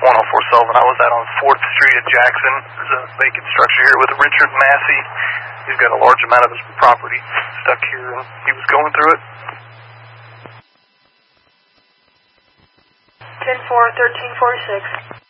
104 Sullivan. I was out on 4th Street at Jackson. There's a vacant structure here with Richard Massey. He's got a large amount of his property stuck here, and he was going through it. 10-4, 1346.